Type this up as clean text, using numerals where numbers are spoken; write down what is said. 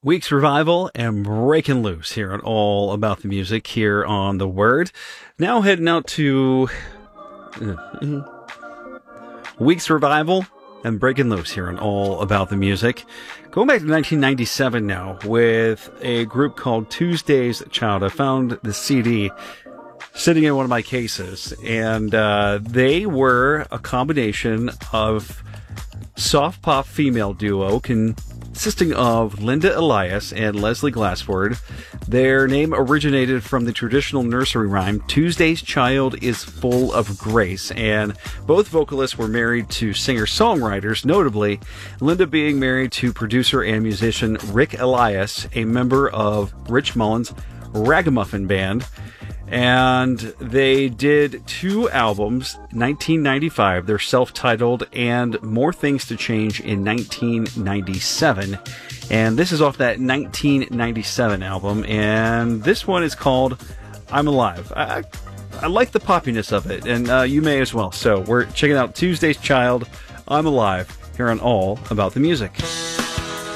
Week's Revival and Breaking Loose here on All About the Music here on The Word. Now heading out to Week's Revival and Breaking Loose here on All About the Music. Going back to 1997 now with a group called Tuesday's Child. I found the CD sitting in one of my cases, and they were a combination of soft pop female duo consisting of Linda Elias and Leslie Glassford. Their name originated from the traditional nursery rhyme, Tuesday's Child is Full of Grace, and both vocalists were married to singer-songwriters, notably Linda being married to producer and musician Rick Elias, a member of Rich Mullins' Ragamuffin Band. And they did two albums, 1995, they're self-titled, and More Things to Change in 1997. And this is off that 1997 album, and this one is called I'm Alive. I like the poppiness of it, and you may as well. So we're checking out Tuesday's Child, I'm Alive, here on All About the Music.